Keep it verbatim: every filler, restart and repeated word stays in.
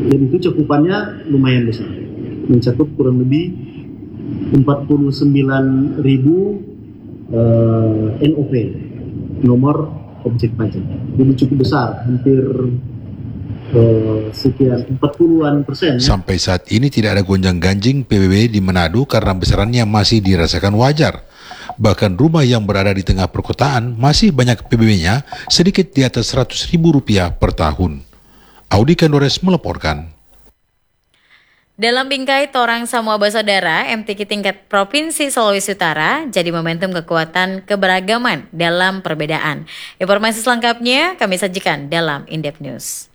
Dan itu cakupannya lumayan besar, mencakup kurang lebih empat puluh sembilan ribu uh, N O P, nomor objek pajak. Jadi cukup besar, hampir uh, sekian empat puluhan persen. Sampai saat ini tidak ada gonjang-ganjing P B B di Manado karena besarannya masih dirasakan wajar. Bahkan rumah yang berada di tengah perkotaan masih banyak P B B-nya sedikit di atas seratus ribu rupiah per tahun. Audi Kandores melaporkan. Dalam bingkai Torang Semua Bersaudara, M T Q tingkat Provinsi Sulawesi Utara jadi momentum kekuatan keberagaman dalam perbedaan. Informasi selengkapnya kami sajikan dalam In-Depth News.